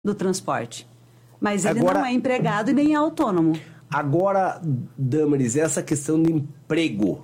do transporte. Mas ele não é empregado e nem é autônomo. Agora, Damaris, essa questão de emprego.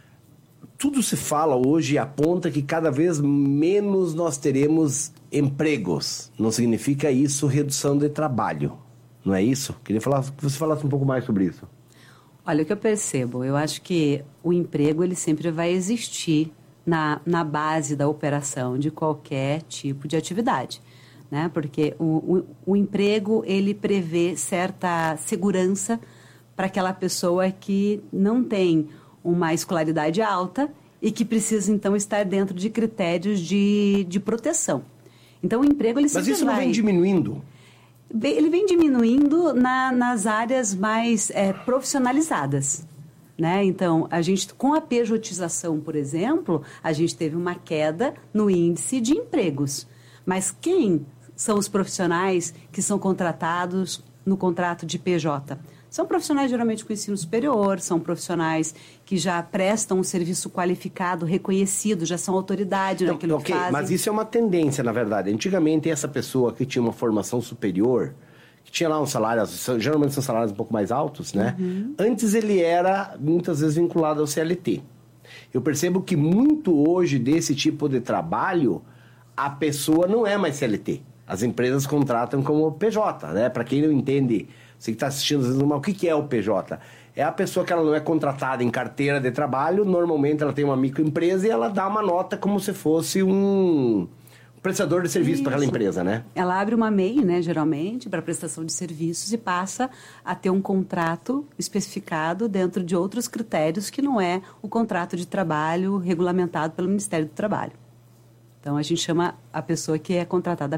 Tudo se fala hoje e aponta que cada vez menos nós teremos empregos. Não significa isso redução de trabalho. Não é isso? Queria que você falasse um pouco mais sobre isso. Olha, o que eu percebo, eu acho que o emprego ele sempre vai existir na base da operação de qualquer tipo de atividade, né? Porque o emprego, ele prevê certa segurança para aquela pessoa que não tem uma escolaridade alta e que precisa, então, estar dentro de critérios de proteção. Então, o emprego, ele sempre vai... Mas isso não vem diminuindo? Ele vem diminuindo nas áreas mais profissionalizadas, né? Então, a gente, com a pejotização, por exemplo, a gente teve uma queda no índice de empregos. Mas quem são os profissionais que são contratados no contrato de PJ? São profissionais geralmente com ensino superior, são profissionais que já prestam um serviço qualificado, reconhecido, já são autoridade naquilo que fazem. Mas isso é uma tendência, na verdade. Antigamente, essa pessoa que tinha uma formação superior, que tinha lá um salário, geralmente são salários um pouco mais altos, né? Uhum. Antes ele era, muitas vezes, vinculado ao CLT. Eu percebo que muito hoje desse tipo de trabalho, a pessoa não é mais CLT. As empresas contratam como PJ, né? Para quem não entende... Você que está assistindo, às vezes, o que é o PJ? É a pessoa que ela não é contratada em carteira de trabalho, normalmente ela tem uma microempresa e ela dá uma nota como se fosse um prestador de serviço para aquela empresa, né? Ela abre uma MEI, né, geralmente, para prestação de serviços e passa a ter um contrato especificado dentro de outros critérios que não é o contrato de trabalho regulamentado pelo Ministério do Trabalho. Então, a gente chama a pessoa que é contratada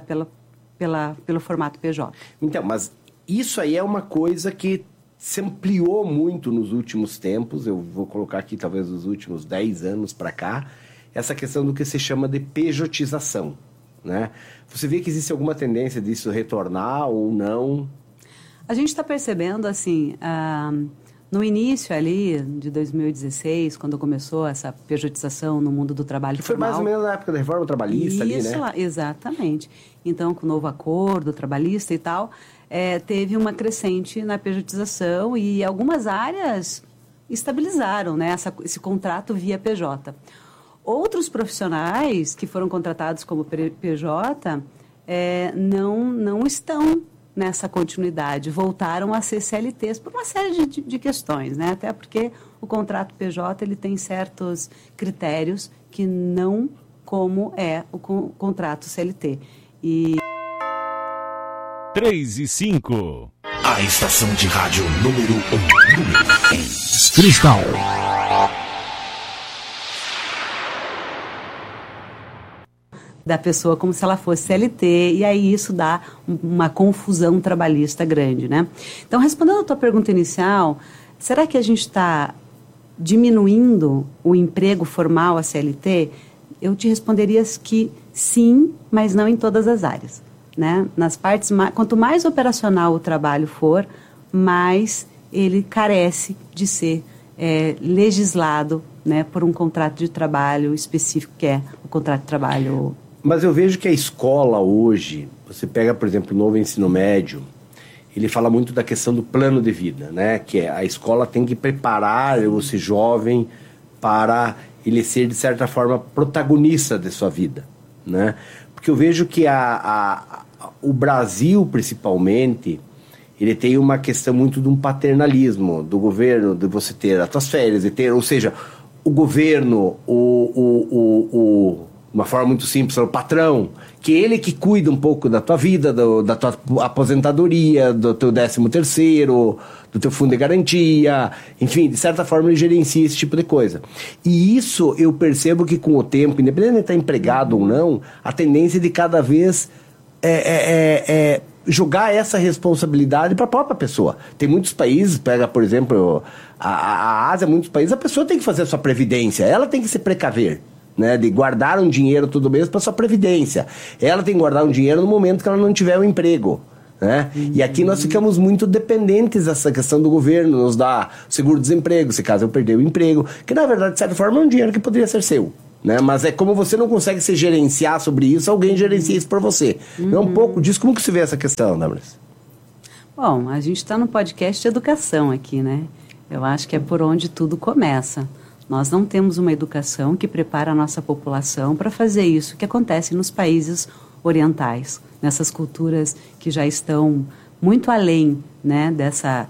pelo formato PJ. Então, mas... Isso aí é uma coisa que se ampliou muito nos últimos tempos, eu vou colocar aqui talvez nos últimos 10 anos para cá, essa questão do que se chama de pejotização, né? Você vê que existe alguma tendência disso retornar ou não? A gente está percebendo, assim, no início ali de 2016, quando começou essa pejotização no mundo do trabalho formal... Foi mais ou menos na época da reforma trabalhista ali, né? Isso, exatamente. Então, com o novo acordo trabalhista e tal... teve uma crescente na pejotização e algumas áreas estabilizaram, né, esse contrato via PJ. Outros profissionais que foram contratados como PJ não estão nessa continuidade, voltaram a ser CLTs por uma série de questões, né, até porque o contrato PJ ele tem certos critérios que não como é o contrato CLT. 3 e 5. A estação de rádio número 1. Cristal. Da pessoa como se ela fosse CLT, e aí isso dá uma confusão trabalhista grande, né? Então, respondendo a tua pergunta inicial, será que a gente está diminuindo o emprego formal a CLT? Eu te responderia que sim, mas não em todas as áreas. Né? Nas partes, quanto mais operacional o trabalho for, mais ele carece de ser legislado, né, por um contrato de trabalho específico, que é o contrato de trabalho. Mas eu vejo que a escola hoje, você pega, por exemplo, o novo ensino médio, ele fala muito da questão do plano de vida, né? Que a escola tem que preparar esse jovem para ele ser, de certa forma, protagonista de sua vida, né? Porque eu vejo que o Brasil, principalmente, ele tem uma questão muito de um paternalismo do governo, de você ter as suas férias, ou seja, o governo, uma forma muito simples, o patrão, que ele que cuida um pouco da tua vida, da tua aposentadoria, do teu 13º, do teu fundo de garantia, enfim, de certa forma ele gerencia esse tipo de coisa. E isso eu percebo que com o tempo, independente de estar empregado ou não, a tendência de cada vez jogar essa responsabilidade para a própria pessoa. Tem muitos países, pega por exemplo a Ásia, muitos países, a pessoa tem que fazer a sua previdência, ela tem que se precaver, né, de guardar um dinheiro todo mês para sua previdência. Ela tem que guardar um dinheiro no momento que ela não tiver um emprego, né? E aqui nós ficamos muito dependentes dessa questão do governo nos dar seguro-desemprego, se caso eu perder o emprego, que na verdade, de certa forma, é um dinheiro que poderia ser seu, né? Mas é como você não consegue se gerenciar sobre isso, alguém gerencia isso por você. É um pouco disso. Como que você vê essa questão, Damaris? Bom, a gente está no podcast de educação aqui, né? Eu acho que é por onde tudo começa. Nós não temos uma educação que prepara a nossa população para fazer isso que acontece nos países orientais, nessas culturas que já estão muito além, né, dessa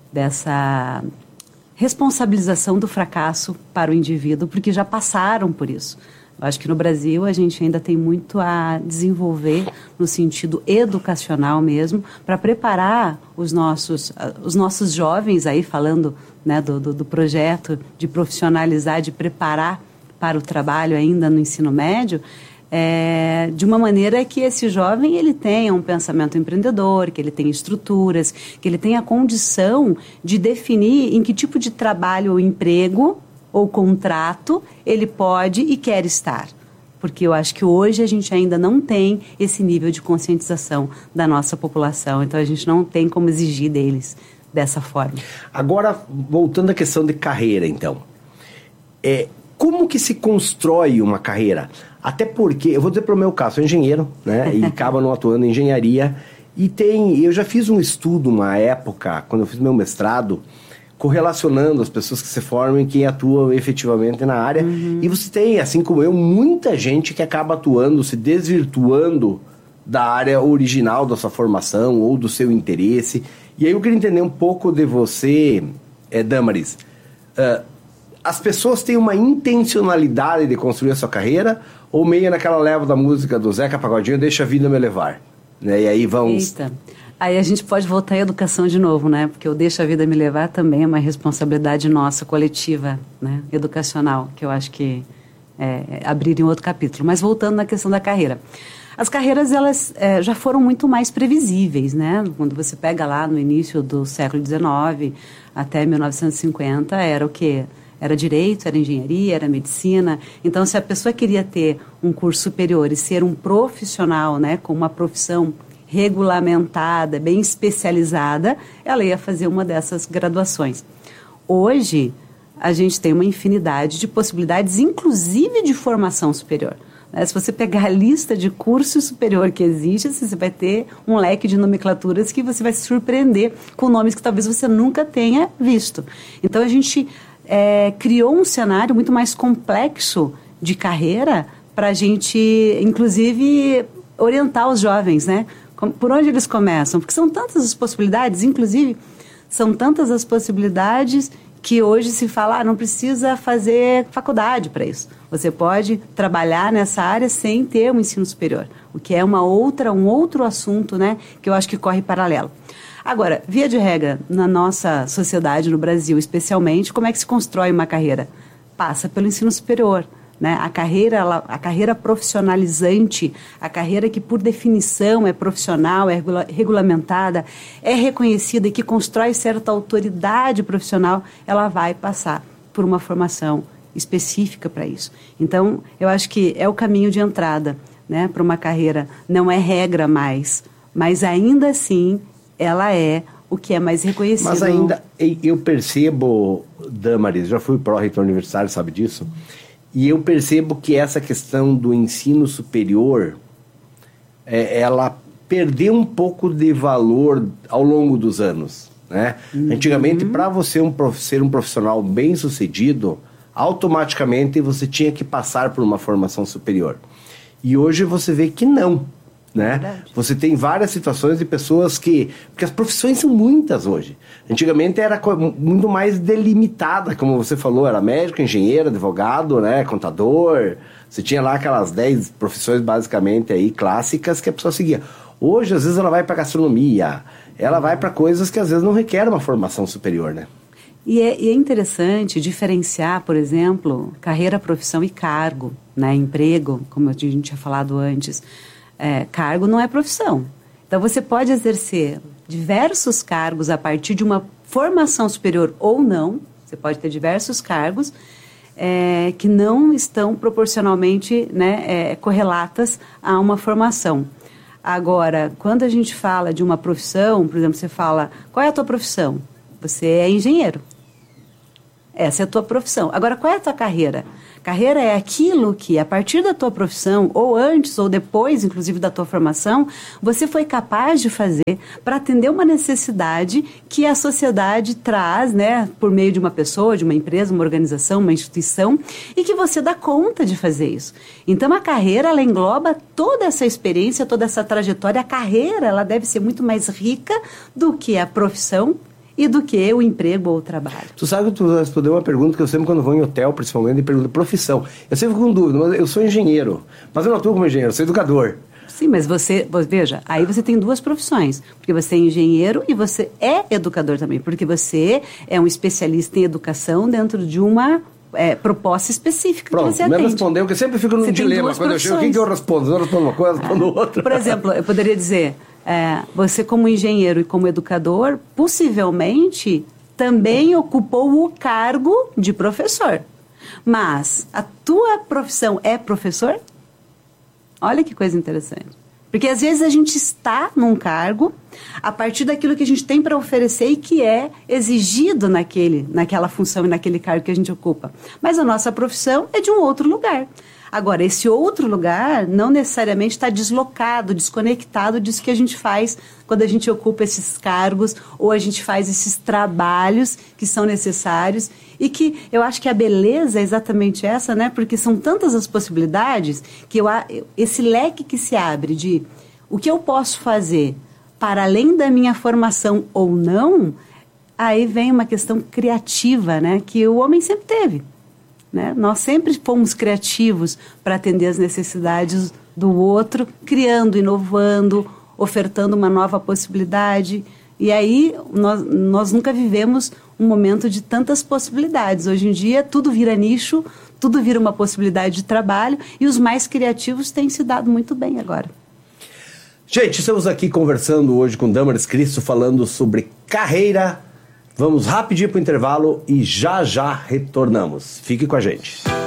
responsabilização do fracasso para o indivíduo, porque já passaram por isso. Eu acho que no Brasil a gente ainda tem muito a desenvolver no sentido educacional mesmo, para preparar os nossos jovens, aí falando, né, do projeto de profissionalizar, de preparar para o trabalho ainda no ensino médio, de uma maneira que esse jovem ele tenha um pensamento empreendedor, que ele tenha estruturas, que ele tenha a condição de definir em que tipo de trabalho ou emprego ou contrato ele pode e quer estar. Porque eu acho que hoje a gente ainda não tem esse nível de conscientização da nossa população, então a gente não tem como exigir deles dessa forma. Agora, voltando à questão de carreira, então. Como que se constrói uma carreira? Até porque, eu vou dizer pelo meu caso, sou engenheiro, né? E acaba não atuando em engenharia. E eu já fiz um estudo, uma época, quando eu fiz meu mestrado, correlacionando as pessoas que se formam e quem atua efetivamente na área. E você tem, assim como eu, muita gente que acaba atuando, se desvirtuando da área original da sua formação ou do seu interesse. E aí eu queria entender um pouco de você, Damaris. As pessoas têm uma intencionalidade de construir a sua carreira ou meio naquela leva da música do Zeca Pagodinho, deixa a vida me levar, né? E aí vão... Eita. Aí a gente pode voltar à educação de novo, né? Porque o deixa a vida me levar também é uma responsabilidade nossa, coletiva, né? Educacional, que eu acho que abriria um outro capítulo. Mas voltando na questão da carreira. As carreiras, elas já foram muito mais previsíveis, né? Quando você pega lá no início do século XIX até 1950, era o quê? Era direito, era engenharia, era medicina. Então, se a pessoa queria ter um curso superior e ser um profissional, né, com uma profissão regulamentada, bem especializada, ela ia fazer uma dessas graduações. Hoje, a gente tem uma infinidade de possibilidades, inclusive de formação superior. Se você pegar a lista de curso superior que existe, você vai ter um leque de nomenclaturas que você vai se surpreender com nomes que talvez você nunca tenha visto. Então, a gente criou um cenário muito mais complexo de carreira para a gente, inclusive, orientar os jovens, né? Por onde eles começam? Porque são tantas as possibilidades, inclusive, são tantas as possibilidades que hoje se fala, não precisa fazer faculdade para isso. Você pode trabalhar nessa área sem ter um ensino superior, o que é um outro assunto, né, que eu acho que corre paralelo. Agora, via de regra, na nossa sociedade, no Brasil especialmente, como é que se constrói uma carreira? Passa pelo ensino superior, né? A carreira profissionalizante, a carreira que por definição é profissional, é regulamentada, é reconhecida e que constrói certa autoridade profissional, ela vai passar por uma formação específica para isso. Então, eu acho que é o caminho de entrada, né, para uma carreira. Não é regra mais, mas ainda assim ela é o que é mais reconhecido. Mas ainda, eu percebo, Damaris, já fui pró-reitor universitário, sabe disso? E eu percebo que essa questão do ensino superior, ela perdeu um pouco de valor ao longo dos anos, né? Antigamente, para você ser um profissional bem-sucedido, automaticamente você tinha que passar por uma formação superior. E hoje você vê que não, né? Você tem várias situações de pessoas que... Porque as profissões são muitas hoje. Antigamente era muito mais delimitada, como você falou, era médico, engenheiro, advogado, né, contador. Você tinha lá aquelas 10 profissões basicamente aí clássicas que a pessoa seguia. Hoje, às vezes, ela vai para gastronomia, ela vai para coisas que às vezes não requerem uma formação superior, né? E é interessante diferenciar, por exemplo, carreira, profissão e cargo, né? Emprego, como a gente tinha falado antes. Cargo não é profissão. Então, você pode exercer diversos cargos a partir de uma formação superior ou não. Você pode ter diversos cargos que não estão proporcionalmente, né, correlatas a uma formação. Agora, quando a gente fala de uma profissão, por exemplo, você fala, qual é a tua profissão? Você é engenheiro. Essa é a tua profissão. Agora, qual é a tua carreira? Carreira é aquilo que, a partir da tua profissão, ou antes ou depois, inclusive, da tua formação, você foi capaz de fazer para atender uma necessidade que a sociedade traz, né, por meio de uma pessoa, de uma empresa, uma organização, uma instituição, e que você dá conta de fazer isso. Então, a carreira, ela engloba toda essa experiência, toda essa trajetória. A carreira, ela deve ser muito mais rica do que a profissão e do que o emprego ou o trabalho. Tu sabe que tu respondeu uma pergunta que eu sempre, quando vou em hotel, principalmente, e pergunto profissão. Eu sempre fico com dúvida, mas eu sou engenheiro. Mas eu não atuo como engenheiro, eu sou educador. Sim, mas veja, aí você tem duas profissões. Porque você é engenheiro e você é educador também. Porque você é um especialista em educação dentro de uma proposta específica. Pronto, que você atende. Me respondeu, porque eu sempre fico num dilema. Quando eu chego, o que eu respondo? Eu respondo uma coisa, respondo outra. Por exemplo, eu poderia dizer... você como engenheiro e como educador, possivelmente também ocupou o cargo de professor. Mas a tua profissão é professor? Olha que coisa interessante. Porque às vezes a gente está num cargo a partir daquilo que a gente tem para oferecer e que é exigido naquela função e naquele cargo que a gente ocupa. Mas a nossa profissão é de um outro lugar. Agora, esse outro lugar não necessariamente está deslocado, desconectado disso que a gente faz quando a gente ocupa esses cargos ou a gente faz esses trabalhos que são necessários e que eu acho que a beleza é exatamente essa, né? Porque são tantas as possibilidades que esse leque que se abre de o que eu posso fazer para além da minha formação ou não, aí vem uma questão criativa, né? Que o homem sempre teve. Né? Nós sempre fomos criativos para atender as necessidades do outro, criando, inovando, ofertando uma nova possibilidade. E aí nós nunca vivemos um momento de tantas possibilidades. Hoje em dia tudo vira nicho, tudo vira uma possibilidade de trabalho e os mais criativos têm se dado muito bem agora. Gente, estamos aqui conversando hoje com Damaris Cristo, falando sobre carreira. Vamos rapidinho para o intervalo e já retornamos. Fique com a gente.